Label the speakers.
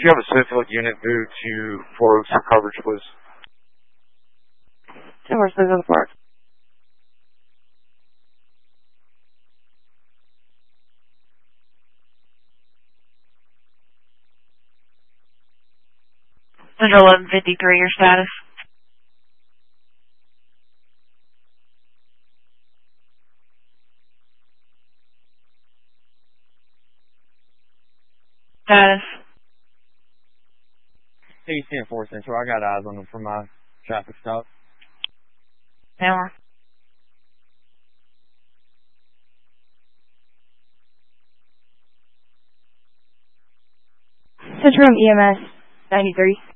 Speaker 1: you have a Smithfield unit move to 4 Oaks for coverage, please?
Speaker 2: 10 Horse, please, on the park.
Speaker 3: Central 1153, your status? Status.
Speaker 4: Hey, 10-4 Central. I got eyes on them for my traffic stop.
Speaker 3: Hammer.
Speaker 2: Central EMS 93.